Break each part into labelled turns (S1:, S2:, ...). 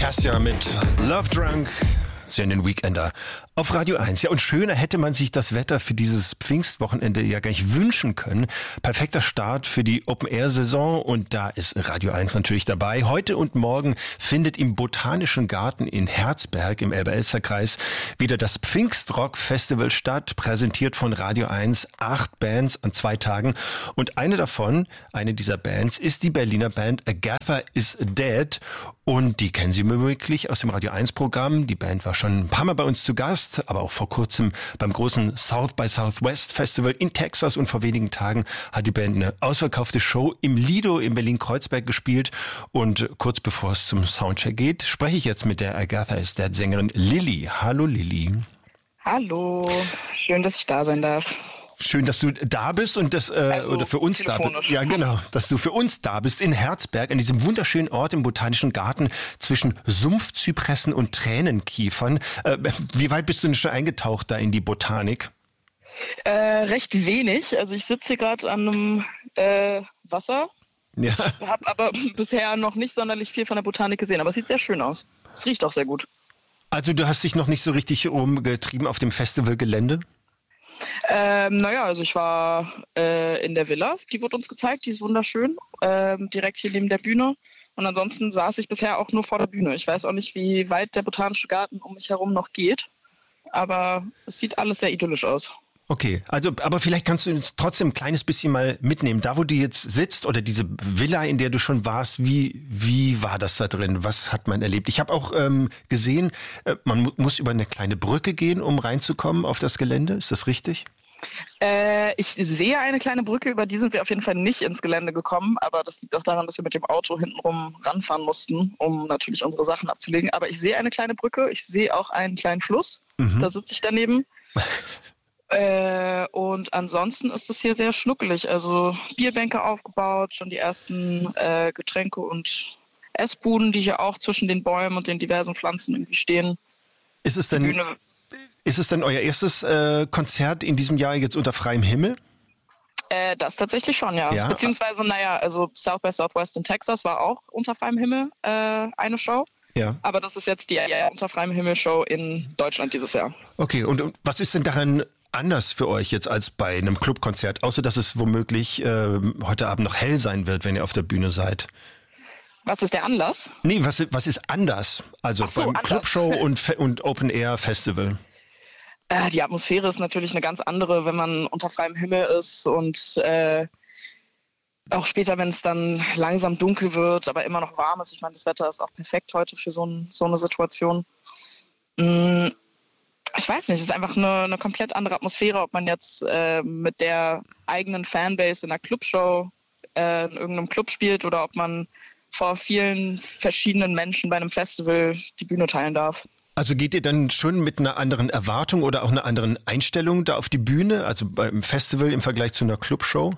S1: Cassia mit Love Drunk. Sie hören den Weekender auf Radio 1. Ja, und schöner hätte man sich das Wetter für dieses Pfingstwochenende ja gar nicht wünschen können. Perfekter Start für die Open-Air-Saison und da ist Radio 1 natürlich dabei. Heute und morgen findet im Botanischen Garten in Herzberg im Elbe-Elster-Kreis wieder das Pfingstrock-Festival statt, präsentiert von Radio 1, 8 Bands an 2 Tagen. Und eine dieser Bands, ist die Berliner Band Agatha is Dead. Und die kennen Sie womöglich aus dem Radio 1-Programm. Die Band war schon ein paar Mal bei uns zu Gast, aber auch vor kurzem beim großen South by Southwest Festival in Texas. Und vor wenigen Tagen hat die Band eine ausverkaufte Show im Lido in Berlin-Kreuzberg gespielt. Und kurz bevor es zum Soundcheck geht, spreche ich jetzt mit der Agatha is Dead Sängerin Lilly. Hallo Lilly.
S2: Hallo, schön, dass ich da sein darf.
S1: Schön, dass du da bist und oder für uns da bist. Ja, genau, dass du für uns da bist in Herzberg, an diesem wunderschönen Ort im Botanischen Garten zwischen Sumpfzypressen und Tränenkiefern. Wie weit bist du denn schon eingetaucht da in die Botanik?
S2: Recht wenig. Also ich sitze hier gerade an einem Wasser. Ja. Ich habe aber bisher noch nicht sonderlich viel von der Botanik gesehen, aber es sieht sehr schön aus. Es riecht auch sehr gut.
S1: Also du hast dich noch nicht so richtig rumgetrieben auf dem Festivalgelände?
S2: Also ich war in der Villa, die wurde uns gezeigt, die ist wunderschön, direkt hier neben der Bühne. Und ansonsten saß ich bisher auch nur vor der Bühne. Ich weiß auch nicht, wie weit der Botanische Garten um mich herum noch geht, aber es sieht alles sehr idyllisch aus. Okay, also aber vielleicht kannst du uns trotzdem ein kleines bisschen mal mitnehmen. Da, wo du jetzt sitzt oder diese Villa, in der du schon warst, wie war das da drin? Was hat man erlebt? Ich habe auch gesehen, man muss über eine kleine Brücke gehen, um reinzukommen auf das Gelände. Ist das richtig? Ich sehe eine kleine Brücke, über die sind wir auf jeden Fall nicht ins Gelände gekommen, aber das liegt auch daran, dass wir mit dem Auto hintenrum ranfahren mussten, um natürlich unsere Sachen abzulegen. Aber ich sehe eine kleine Brücke, ich sehe auch einen kleinen Fluss, da sitze ich daneben. Und ansonsten ist es hier sehr schnuckelig, also Bierbänke aufgebaut, schon die ersten Getränke und Essbuden, die hier auch zwischen den Bäumen und den diversen Pflanzen irgendwie stehen. Ist es denn
S1: euer erstes Konzert in diesem Jahr jetzt unter freiem Himmel?
S2: Das tatsächlich schon, ja. Beziehungsweise, also South by Southwest in Texas war auch unter freiem Himmel eine Show. Ja. Aber das ist jetzt die unter freiem Himmel Show in Deutschland dieses Jahr.
S1: Okay, und was ist denn daran anders für euch jetzt als bei einem Clubkonzert, außer dass es womöglich heute Abend noch hell sein wird, wenn ihr auf der Bühne seid?
S2: Was ist der Anlass?
S1: Nee, was ist anders? Also beim anders. Clubshow und Open Air Festival.
S2: Die Atmosphäre ist natürlich eine ganz andere, wenn man unter freiem Himmel ist und auch später, wenn es dann langsam dunkel wird, aber immer noch warm ist. Ich meine, das Wetter ist auch perfekt heute für so eine Situation. Ich weiß nicht, es ist einfach eine komplett andere Atmosphäre, ob man jetzt mit der eigenen Fanbase in einer Clubshow in irgendeinem Club spielt oder ob man vor vielen verschiedenen Menschen bei einem Festival die Bühne teilen darf.
S1: Also geht ihr dann schon mit einer anderen Erwartung oder auch einer anderen Einstellung da auf die Bühne, also beim Festival im Vergleich zu einer Clubshow?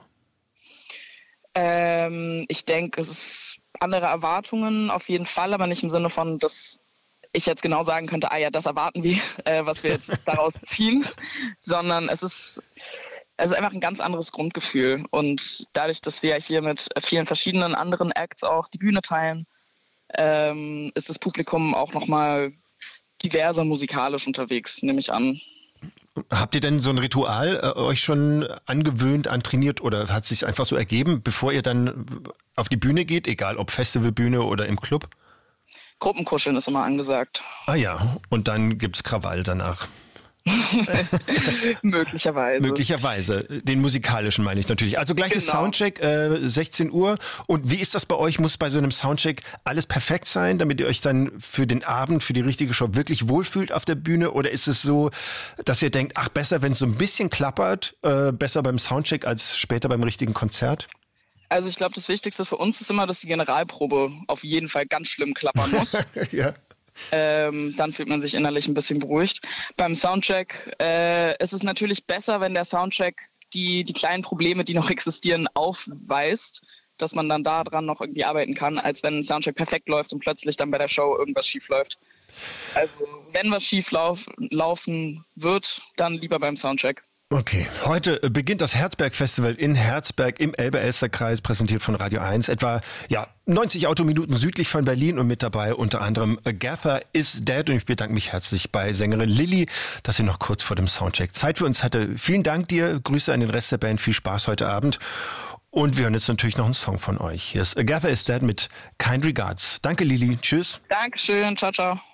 S2: Ich denke, es ist andere Erwartungen auf jeden Fall, aber nicht im Sinne von, dass ich jetzt genau sagen könnte, das erwarten wir, was wir jetzt daraus ziehen, sondern es ist einfach ein ganz anderes Grundgefühl. Und dadurch, dass wir hier mit vielen verschiedenen anderen Acts auch die Bühne teilen, ist das Publikum auch nochmal diverser musikalisch unterwegs, nehme ich an.
S1: Habt ihr denn so ein Ritual euch schon angewöhnt, antrainiert oder hat es sich einfach so ergeben, bevor ihr dann auf die Bühne geht, egal ob Festivalbühne oder im Club?
S2: Gruppenkuscheln ist immer angesagt.
S1: Ah ja, und dann gibt's Krawall danach.
S2: Möglicherweise.
S1: Den musikalischen meine ich natürlich. Also gleiches Soundcheck, 16 Uhr. Und wie ist das bei euch? Muss bei so einem Soundcheck alles perfekt sein, damit ihr euch dann für den Abend, für die richtige Show wirklich wohlfühlt auf der Bühne? Oder ist es so, dass ihr denkt, besser, wenn es so ein bisschen klappert, besser beim Soundcheck als später beim richtigen Konzert?
S2: Also ich glaube, das Wichtigste für uns ist immer, dass die Generalprobe auf jeden Fall ganz schlimm klappern muss. Ja. Dann fühlt man sich innerlich ein bisschen beruhigt. Beim Soundcheck ist es natürlich besser, wenn der Soundcheck die kleinen Probleme, die noch existieren, aufweist, dass man dann daran noch irgendwie arbeiten kann, als wenn ein Soundcheck perfekt läuft und plötzlich dann bei der Show irgendwas schief läuft. Also wenn was schief laufen wird, dann lieber beim Soundcheck.
S1: Okay, heute beginnt das Herzberg-Festival in Herzberg im Elbe-Elster-Kreis, präsentiert von Radio 1. Etwa 90 Autominuten südlich von Berlin und mit dabei unter anderem Agatha is Dead. Und ich bedanke mich herzlich bei Sängerin Lilly, dass sie noch kurz vor dem Soundcheck Zeit für uns hatte. Vielen Dank dir, Grüße an den Rest der Band, viel Spaß heute Abend. Und wir hören jetzt natürlich noch einen Song von euch. Hier ist Agatha is Dead mit Kind Regards. Danke Lilly, tschüss.
S2: Dankeschön, ciao, ciao.